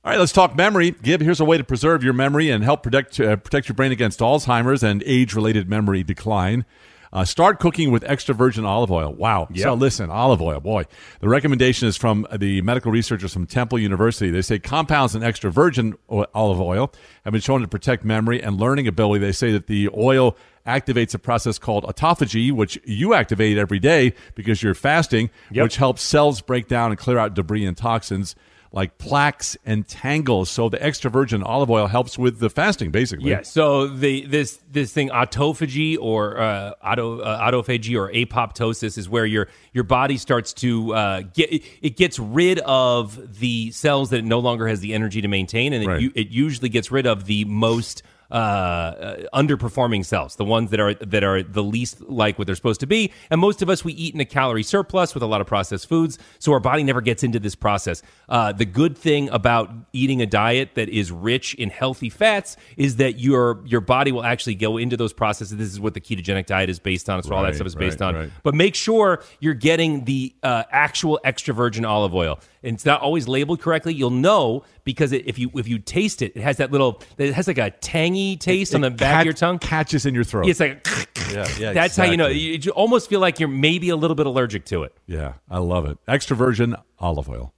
All right, let's talk memory. Gib, here's a way to preserve your memory and help protect your brain against Alzheimer's and age-related memory decline. Start cooking with extra virgin olive oil. Wow. Yep. So listen, olive oil, boy. The recommendation is from the medical researchers from Temple University. They say compounds in extra virgin olive oil have been shown to protect memory and learning ability. They say that the oil activates a process called autophagy, which you activate every day because you're fasting, which helps cells break down and clear out debris and toxins like plaques and tangles. So the extra virgin olive oil helps with the fasting, basically. Yeah. So this thing autophagy or autophagy or apoptosis is where your body starts to gets rid of the cells that it no longer has the energy to maintain, and it usually gets rid of the most underperforming cells, the ones that are the least like what they're supposed to be. And most of us, we eat in a calorie surplus with a lot of processed foods, so our body never gets into this process. The good thing about eating a diet that is rich in healthy fats is that your body will actually go into those processes. This is what the ketogenic diet is based on. It's what all that stuff is based on. But make sure you're getting the actual extra virgin olive oil. And it's not always labeled correctly. You'll know because if you taste it, it has like a tangy taste on the back of your tongue. Catches in your throat. It's like that's how you know. You almost feel like you're maybe a little bit allergic to it. Yeah, I love it. Extra virgin olive oil.